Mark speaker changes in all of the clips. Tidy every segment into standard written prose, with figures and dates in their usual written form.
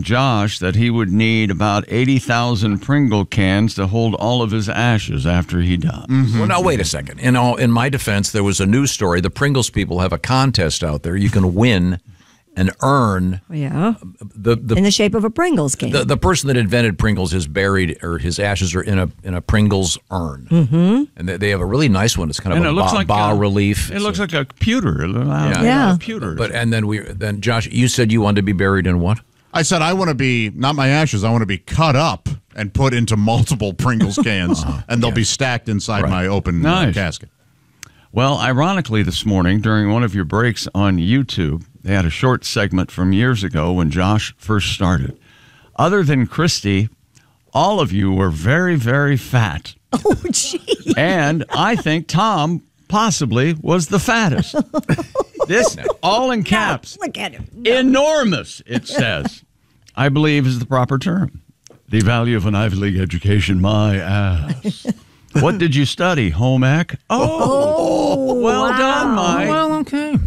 Speaker 1: Josh that he would need about 80,000 Pringle cans to hold all of his ashes after he died.
Speaker 2: Mm-hmm. Well, now, wait a second. In my defense, there was a news story. The Pringles people have a contest out there. You can win and earn.
Speaker 3: Yeah. In the shape of a Pringles can.
Speaker 2: The person that invented Pringles is buried, or his ashes are in a Pringles urn. Mm-hmm. And they have a really nice one. It's kind of a bas relief.
Speaker 1: It looks like a pewter.
Speaker 2: Yeah.
Speaker 1: A pewter.
Speaker 2: And then Josh, you said you wanted to be buried in what?
Speaker 4: I said I want to be, not my ashes, I want to be cut up and put into multiple Pringles cans, and they'll be stacked inside my open casket.
Speaker 1: Well, ironically, this morning, during one of your breaks on YouTube, they had a short segment from years ago when Josh first started. Other than Christy, all of you were very, very fat.
Speaker 3: Oh, gee.
Speaker 1: And I think Tom possibly was the fattest. This, all in caps.
Speaker 3: Look at him.
Speaker 1: Enormous, it says. I believe is the proper term. The value of an Ivy League education, my ass. What did you study? Home ec? Well done, Mike.
Speaker 2: Well, okay.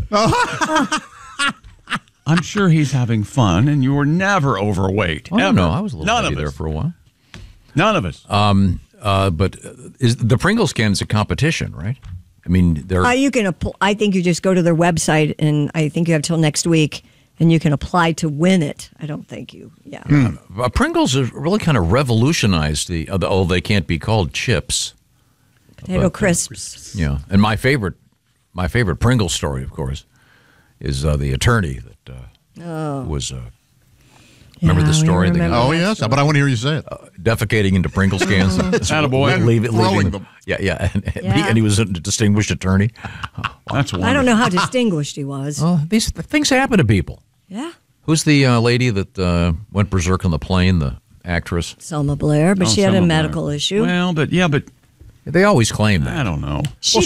Speaker 1: I'm sure he's having fun, and you were never overweight.
Speaker 2: Oh, no, I was a little heavy there for a while.
Speaker 1: None of us.
Speaker 2: But is the Pringles can is a competition, right? I mean, they're.
Speaker 3: I think you just go to their website, and I think you have till next week, and you can apply to win it. I don't think you. Yeah.
Speaker 2: Pringles have really kind of revolutionized they can't be called chips.
Speaker 3: Potato crisps.
Speaker 2: Yeah, and my favorite Pringles story, of course, is the attorney that was. Remember the story?
Speaker 4: Oh, yes, but I want to hear you say it.
Speaker 2: Defecating into Pringles cans.
Speaker 1: Attaboy.
Speaker 2: Leaving them. Yeah. And he was a distinguished attorney.
Speaker 1: That's wonderful.
Speaker 3: I don't know how distinguished he was.
Speaker 2: These things happen to people.
Speaker 3: Yeah.
Speaker 2: Who's the lady that went berserk on the plane, the actress?
Speaker 3: Selma Blair, but she had a medical issue.
Speaker 1: Well, but
Speaker 2: they always claim that.
Speaker 1: I don't know.
Speaker 3: She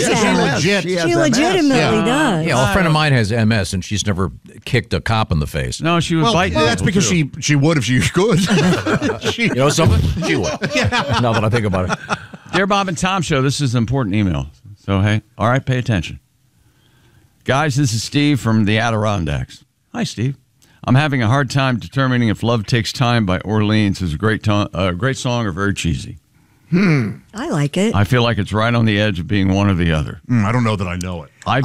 Speaker 3: legitimately does.
Speaker 2: Yeah, well, a friend of mine has MS, and she's never kicked a cop in the face.
Speaker 1: No, she was biting.
Speaker 4: That's because she would if she could.
Speaker 2: You know something? She would. Now that I think about it.
Speaker 1: Dear Bob and Tom Show, this is an important email. So, hey, all right, pay attention. Guys, this is Steve from the Adirondacks. Hi, Steve. I'm having a hard time determining if Love Takes Time by Orleans is a great song or very cheesy.
Speaker 3: I like it.
Speaker 1: I feel like it's right on the edge of being one or the other.
Speaker 4: I don't know that I know it.
Speaker 1: I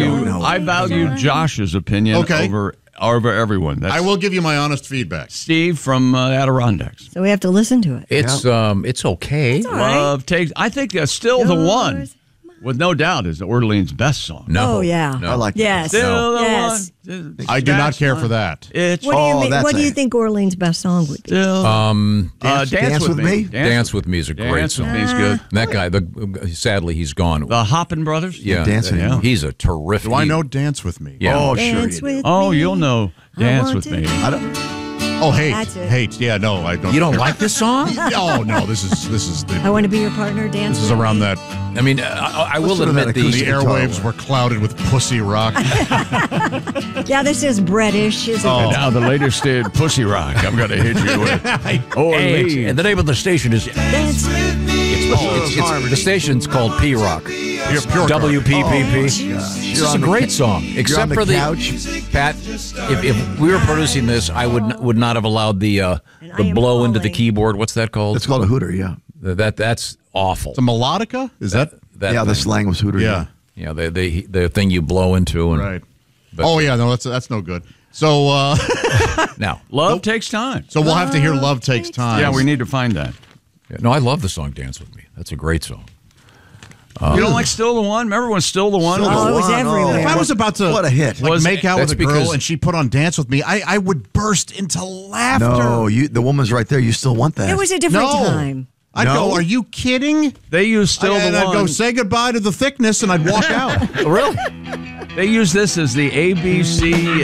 Speaker 1: value Josh's opinion over everyone.
Speaker 4: I will give you my honest feedback.
Speaker 1: Steve from Adirondacks.
Speaker 3: So we have to listen to it.
Speaker 2: It's okay.
Speaker 3: It's all right.
Speaker 1: Love Takes. I think Still the One, with no doubt, is Orleans' best song.
Speaker 2: No.
Speaker 3: Oh, yeah.
Speaker 2: No.
Speaker 5: I like that.
Speaker 3: Yes.
Speaker 1: Still the
Speaker 3: Yes.
Speaker 1: one.
Speaker 4: I do not care for that.
Speaker 1: It's
Speaker 3: What do you think Orleans' best song would be?
Speaker 1: still. Dance with me.
Speaker 2: Dance with Me is a great
Speaker 1: Dance
Speaker 2: song.
Speaker 1: with Me is good.
Speaker 2: That guy, sadly, he's gone.
Speaker 1: The Hoppin' Brothers.
Speaker 2: Yeah,
Speaker 5: Dancing.
Speaker 2: yeah. He's a terrific.
Speaker 4: Do I know Dance With Me?
Speaker 2: Yeah.
Speaker 4: Oh,
Speaker 3: Dance
Speaker 4: sure you do.
Speaker 3: with
Speaker 1: Oh,
Speaker 3: me.
Speaker 1: you'll know Dance
Speaker 3: want
Speaker 1: with
Speaker 3: to
Speaker 1: Me.
Speaker 4: I don't. Oh, Hate.
Speaker 3: That's it.
Speaker 4: Hate. Yeah, no, I don't.
Speaker 2: You don't like this song?
Speaker 4: Oh, no, this is
Speaker 3: I want to be your partner. Dance.
Speaker 4: This is
Speaker 3: with
Speaker 4: around
Speaker 3: me.
Speaker 4: that.
Speaker 2: I mean, I will
Speaker 5: sort of
Speaker 2: admit
Speaker 5: that
Speaker 4: The
Speaker 5: acoustic
Speaker 4: airwaves
Speaker 5: guitar.
Speaker 4: were clouded with pussy rock.
Speaker 3: Yeah, this is British, isn't
Speaker 1: And
Speaker 3: it?
Speaker 1: now the latest in Pussy Rock. I'm going to hit you with Orleans.
Speaker 2: and the name of the station is.
Speaker 3: Dance with me.
Speaker 2: The station's called P Rock.
Speaker 4: Pure
Speaker 2: WPPP. This is a great song, except
Speaker 5: the
Speaker 2: for
Speaker 5: couch.
Speaker 2: Pat. If we were producing this, I would not have allowed the
Speaker 3: I am
Speaker 2: blow into the
Speaker 3: falling.
Speaker 2: keyboard. What's that called?
Speaker 5: It's called a hooter, yeah.
Speaker 2: That's awful.
Speaker 4: It's a melodica? Is that?
Speaker 5: Yeah, the slang was hooter.
Speaker 4: Yeah.
Speaker 2: Yeah, the thing you blow into. And,
Speaker 4: Right.
Speaker 2: But,
Speaker 4: Oh, yeah, no, that's no good. So
Speaker 2: Now,
Speaker 1: Love Takes Time.
Speaker 4: so we'll have to hear Love Takes Time.
Speaker 1: Yeah, we need to find that.
Speaker 2: no, I love the song "Dance with Me." That's a great song.
Speaker 1: You don't like Still the One? Remember when Still the One?
Speaker 5: Still
Speaker 1: was-
Speaker 5: the
Speaker 3: it was
Speaker 5: One,
Speaker 3: everywhere.
Speaker 4: If I was about to
Speaker 5: What a hit.
Speaker 4: like, make out with
Speaker 2: That's
Speaker 4: a girl
Speaker 2: because-
Speaker 4: and she put on Dance With Me, I would burst into laughter.
Speaker 5: No, the woman's right there. You still want that.
Speaker 3: It was a different
Speaker 4: No.
Speaker 3: time.
Speaker 4: I'd
Speaker 5: No.
Speaker 4: go, are you kidding?
Speaker 1: They use Still
Speaker 4: And
Speaker 1: the
Speaker 4: I'd
Speaker 1: One.
Speaker 4: go, say goodbye to the thickness, and I'd walk out.
Speaker 2: Really?
Speaker 1: They use this as the ABC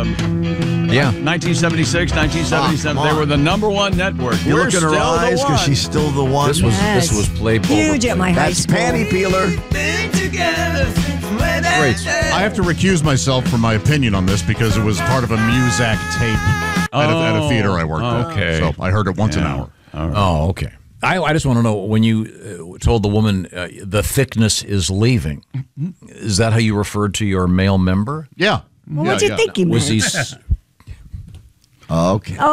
Speaker 2: Yeah.
Speaker 1: 1976, 1977. They were the #1 network.
Speaker 5: You
Speaker 1: We're
Speaker 5: look in her
Speaker 1: still the
Speaker 5: eyes because
Speaker 1: one.
Speaker 5: she's still the one.
Speaker 2: This was
Speaker 3: Yes.
Speaker 2: played
Speaker 3: Huge at my high
Speaker 5: That's
Speaker 3: school.
Speaker 5: panty peeler.
Speaker 2: Great song.
Speaker 4: I have to recuse myself from my opinion on this because it was part of a Muzak tape at a theater I worked at.
Speaker 1: okay.
Speaker 4: So I heard it once an hour.
Speaker 2: Oh, okay. I just want to know, when you told the woman the thickness is leaving, is that how you referred to your male member?
Speaker 4: Yeah.
Speaker 3: Well, what'd you think he meant?
Speaker 2: Was he?
Speaker 5: Okay.